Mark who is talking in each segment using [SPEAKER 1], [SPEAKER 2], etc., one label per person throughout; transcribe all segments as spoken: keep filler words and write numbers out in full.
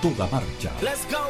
[SPEAKER 1] toda marcha.
[SPEAKER 2] Let's go.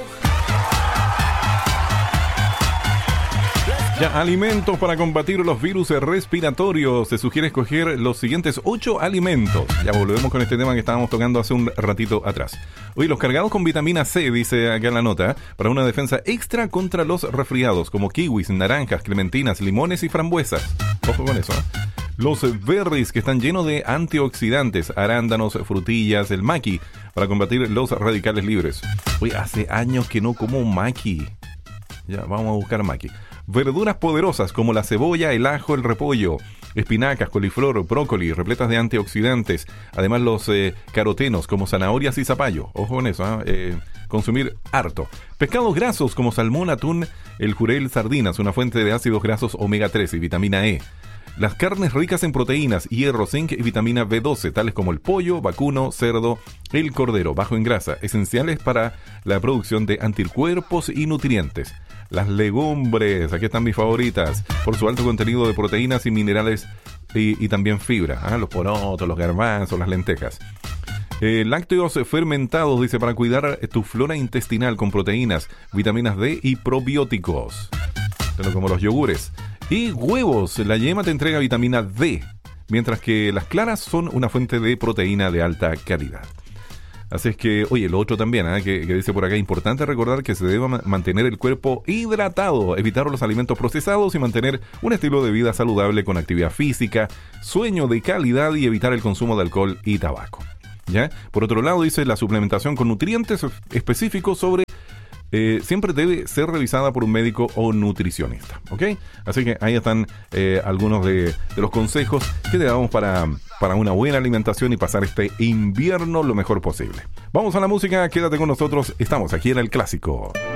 [SPEAKER 3] Ya, alimentos para combatir los virus respiratorios. Se sugiere escoger los siguientes ocho alimentos. Ya volvemos con este tema que estábamos tocando hace un ratito atrás. Oye, los cargados con vitamina C, dice acá en la nota, para una defensa extra contra los resfriados, como kiwis, naranjas, clementinas, limones y frambuesas. Ojo con eso, ¿eh? Los berries, que están llenos de antioxidantes, arándanos, frutillas, el maqui, para combatir los radicales libres. Oye, hace años que no como maqui. Ya, vamos a buscar maqui. Verduras poderosas como la cebolla, el ajo, el repollo, espinacas, coliflor, brócoli, repletas de antioxidantes. Además los eh, carotenos como zanahorias y zapallo. Ojo con eso, ¿eh? Eh, consumir harto. Pescados grasos como salmón, atún, el jurel, sardinas, una fuente de ácidos grasos omega tres y vitamina E. Las carnes ricas en proteínas, hierro, zinc y vitamina B doce, tales como el pollo, vacuno, cerdo, el cordero, bajo en grasa, esenciales para la producción de anticuerpos y nutrientes. Las legumbres, aquí están mis favoritas, por su alto contenido de proteínas y minerales y, y también fibra. ¿Ah? Los porotos, los garbanzos, las lentejas. Eh, lácteos fermentados, dice, para cuidar tu flora intestinal con proteínas, vitaminas D y probióticos. Pero como los yogures. Y huevos, la yema te entrega vitamina D, mientras que las claras son una fuente de proteína de alta calidad. Así es que, oye, lo otro también, ¿eh? que, que dice por acá, importante recordar que se debe ma- mantener el cuerpo hidratado, evitar los alimentos procesados y mantener un estilo de vida saludable con actividad física, sueño de calidad y evitar el consumo de alcohol y tabaco. ¿Ya? Por otro lado, dice, la suplementación con nutrientes específicos sobre... Eh, siempre debe ser revisada por un médico o nutricionista, ¿ok? Así que ahí están eh, algunos de, de los consejos que te damos para, para una buena alimentación y pasar este invierno lo mejor posible. Vamos a la música, quédate con nosotros, estamos aquí en El Clásico.